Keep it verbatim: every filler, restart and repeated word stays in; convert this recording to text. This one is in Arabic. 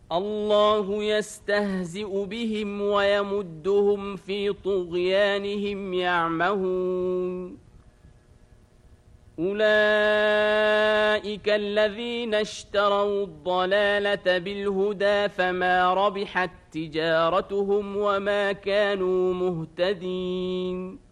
الله يستهزئ بهم ويمدهم في طغيانهم يعمهون أولئك الذين اشتروا الضلالة بالهدى فما ربحت تجارتهم وما كانوا مهتدين